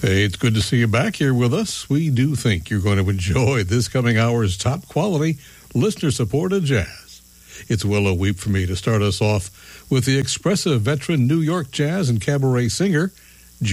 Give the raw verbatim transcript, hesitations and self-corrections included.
Hey, it's good to see you back here with us. We do think you're going to enjoy this coming hour's top quality, listener-supported jazz. It's Willow Weep for me to start us off with the expressive veteran New York jazz and cabaret singer